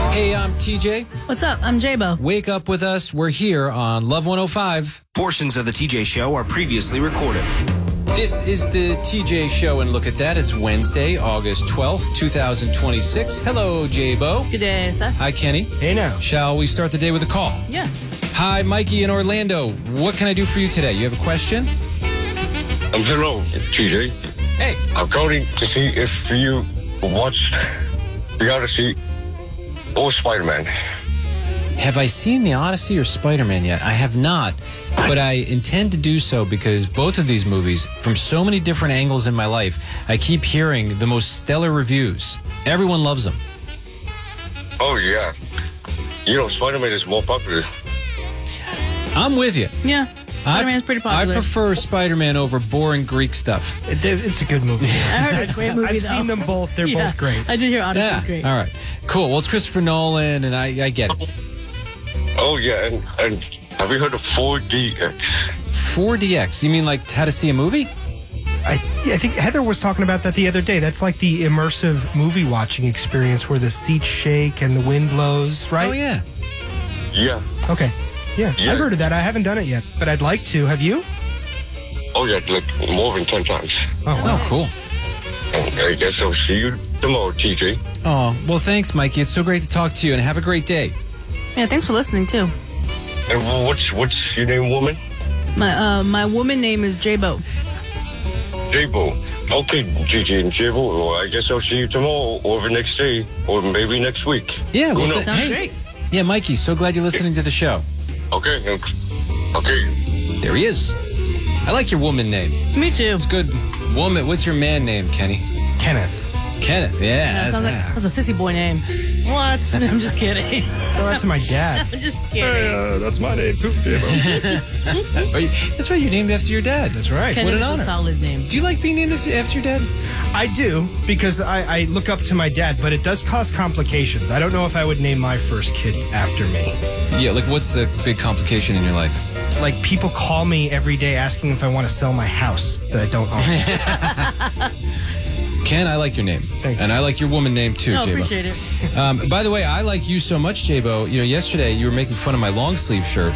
Hey, I'm TJ. What's up? I'm J-Bo. Wake up with us. We're here on Love 105. Portions of the TJ Show are previously recorded. This is the TJ Show, and look at that. It's Wednesday, August 12th, 2026. Hello, J-Bo. Good day, Seth. Hi, Kenny. Hey, now. Shall we start the day with a call? Yeah. Hi, Mikey in Orlando. What can I do for you today? You have a question? Hello, TJ. Hey. I'm calling to see if you watched the Odyssey or Spider-Man. Have I seen The Odyssey or Spider-Man yet? I have not, but I intend to do so because both of these movies, from so many different angles in my life, I keep hearing the most stellar reviews. Everyone loves them. Oh, yeah. You know, Spider-Man is more popular. I'm with you. Yeah. Spider-Man's pretty popular. I prefer Spider-Man over boring Greek stuff. It's a good movie. I heard it's a great movie, I've though. seen them both. They're both great. I did hear Odyssey's great. All right. Cool. Well, it's Christopher Nolan, and I get it. Oh, yeah, and have you heard of 4DX? 4DX? You mean like how to see a movie? I think Heather was talking about that the other day. That's like the immersive movie watching experience where the seats shake and the wind blows, right? Oh, yeah. Yeah. Okay. Yeah, Yeah. I've heard of that. I haven't done it yet, but I'd like to. Have you? Oh, yeah, like more than 10 times. Oh, wow. Oh, cool. And I guess I'll see you tomorrow, TJ. Oh, well, thanks, Mikey. It's so great to talk to you, and have a great day. Yeah, thanks for listening, too. And what's your name, woman? My woman name is J-Bo. J-Bo. Okay, TJ and J-Bo. Well, I guess I'll see you tomorrow or the next day or maybe next week. Yeah, Who well, knows? Sounds great. Yeah, Mikey, so glad you're listening to the show. Okay. Okay. There he is. I like your woman name. Me too. It's good. Woman, what's your man name, Kenny? Kenneth. Kenneth, yeah. Sounds like that's a sissy boy name. What? I'm just kidding. Go out to my dad. I'm just kidding. That's my name, too, That's right, you're named after your dad. That's right. Kenneth an is honor. a solid name. Do you like being named after your dad? I do, because I look up to my dad, but it does cause complications. I don't know if I would name my first kid after me. Yeah, like what's the big complication in your life? Like, people call me every day asking if I want to sell my house that I don't own. Ken, I like your name. Thank you. And I like your woman name too, No, J-Bo. appreciate it. By the way, I like you so much, J-Bo. You know, yesterday you were making fun of my long sleeve shirt.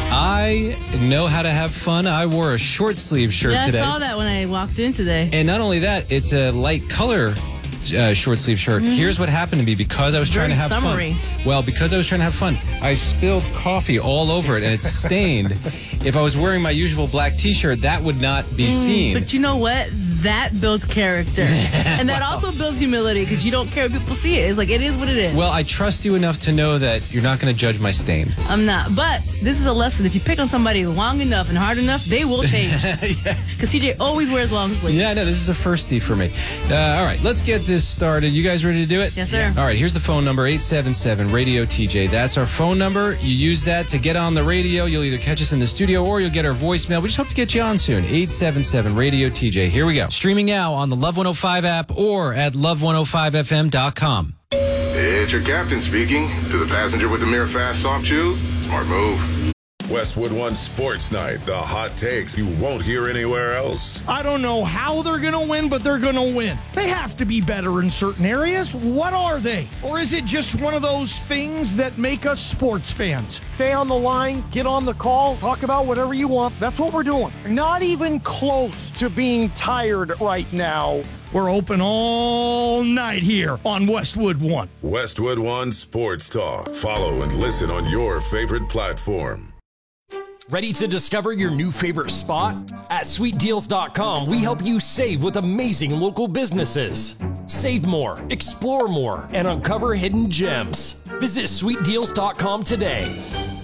I know how to have fun. I wore a short sleeve shirt Yeah, today. I saw that when I walked in today. And not only that, it's a light color short sleeve shirt. Here's what happened to me because I was trying to have summery. fun. Well, because I was trying to have fun, I spilled coffee all over it and it's stained. If I was wearing my usual black t-shirt, that would not be seen. But you know what? That builds character. And that also builds humility because you don't care if people see it. It's like, it is what it is. Well, I trust you enough to know that you're not going to judge my stain. I'm not. But this is a lesson. If you pick on somebody long enough and hard enough, they will change. Because CJ always wears long sleeves. Yeah, I know. This is a firstie for me. All right, let's get this started. You guys ready to do it? Yes, sir. All right, here's the phone number, 877-RADIO-TJ. That's our phone number. You use that to get on the radio. You'll either catch us in the studio or you'll get our voicemail. We just hope to get you on soon. 877-RADIO-TJ. Here we go. Streaming now on the Love 105 app or at love105fm.com. It's your captain speaking. To the passenger with the mirror fast soft shoes, smart move. Westwood One Sports Night, the hot takes you won't hear anywhere else. I don't know how they're going to win, but they're going to win. They have to be better in certain areas. What are they? Or is it just one of those things that make us sports fans? Stay on the line, get on the call, talk about whatever you want. That's what we're doing. Not even close to being tired right now. We're open all night here on Westwood One. Westwood One Sports Talk. Follow and listen on your favorite platform. Ready to discover your new favorite spot? At sweetdeals.com, we help you save with amazing local businesses. Save more, explore more, and uncover hidden gems. Visit sweetdeals.com today.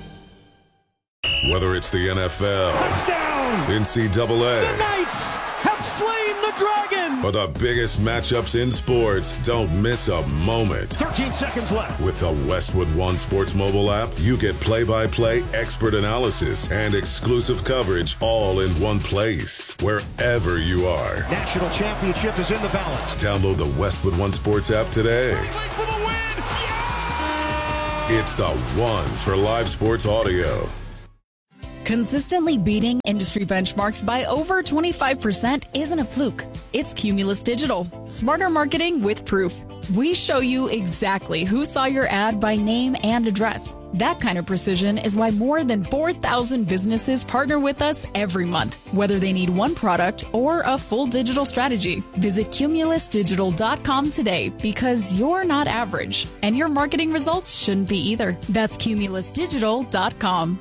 Whether it's the NFL, Touchdown! NCAA, Knights have slain the dragon! or the biggest matchups in sports, don't miss a moment. 13 seconds left. With the Westwood One Sports mobile app, you get play-by-play expert analysis and exclusive coverage all in one place, wherever you are. National championship is in the balance. Download the Westwood One Sports app today. For the win! It's the one for live sports audio. Consistently beating industry benchmarks by over 25% isn't a fluke. It's Cumulus Digital. Smarter marketing with proof. We show you exactly who saw your ad by name and address. That kind of precision is why more than 4,000 businesses partner with us every month, whether they need one product or a full digital strategy. Visit cumulusdigital.com today because you're not average, and your marketing results shouldn't be either. That's cumulusdigital.com.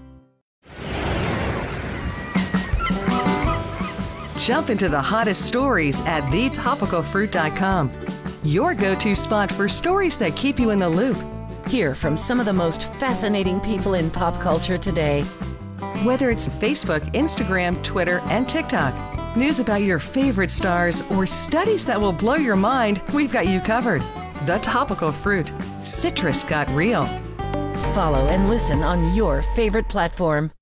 Jump into the hottest stories at thetopicalfruit.com. Your go-to spot for stories that keep you in the loop. Hear from some of the most fascinating people in pop culture today. Whether it's Facebook, Instagram, Twitter, and TikTok, news about your favorite stars, or studies that will blow your mind, we've got you covered. The Topical Fruit. Citrus got real. Follow and listen on your favorite platform.